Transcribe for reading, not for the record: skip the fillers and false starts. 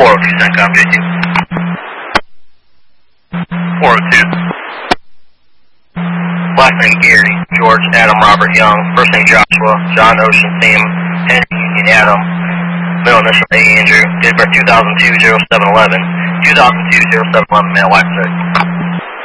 402, CENTCOM, JQ. 402. Last name Gary, George, Adam, Robert, Young. First name Joshua, John, Ocean, Sam, Henry, Union, Adam. Middle initial A, Andrew. Date of birth 2002, 0711. 2002, 0711, male, wife, 6.